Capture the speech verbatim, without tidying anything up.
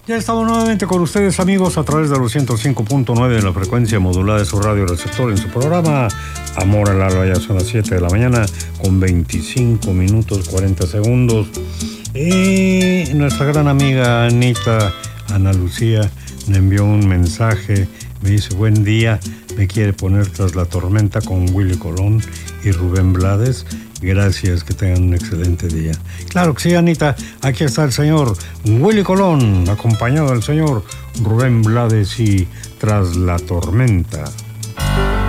Ya estamos nuevamente con ustedes, amigos, a través de los ciento cinco punto nueve de la frecuencia modulada de su radio receptor en su programa Amor al Alba. Ya son las siete de la mañana con veinticinco minutos cuarenta segundos. Y nuestra gran amiga Anita, Ana Lucía, me envió un mensaje. Me dice: buen día, me quiere poner Tras la Tormenta con Willy Colón y Rubén Blades. Gracias, que tengan un excelente día. Claro que sí, Anita. Aquí está el señor Willy Colón, acompañado del señor Rubén Blades y Tras la Tormenta.